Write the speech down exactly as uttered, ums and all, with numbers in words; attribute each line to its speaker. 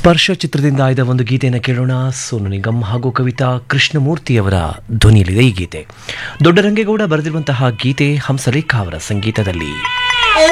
Speaker 1: ಸ್ಪರ್ಶ ಚಿತ್ರದಿಂದ ಆಯ್ದ ಒಂದು ಗೀತೆಯನ್ನು ಕೇಳೋಣ. ಸೋನು ನಿಗಮ್ ಹಾಗೂ ಕವಿತಾ ಕೃಷ್ಣಮೂರ್ತಿಯವರ ಧ್ವನಿಯಲ್ಲಿದೆ ಈ ಗೀತೆ. ದೊಡ್ಡರಂಗೇಗೌಡ ಬರೆದಿರುವಂತಹ ಗೀತೆ ಹಂಸಲೇಖ ಅವರ ಸಂಗೀತದಲ್ಲಿ.